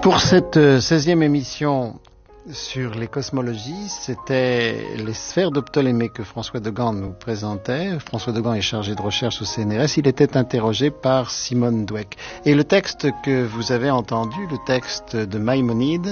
Pour cette 16e émission sur les cosmologies, c'était les sphères de Ptolémée que François de Gand nous présentait. François de Gand est chargé de recherche au CNRS. Il était interrogé par Simone Dweck. Et le texte que vous avez entendu, le texte de Maïmonide,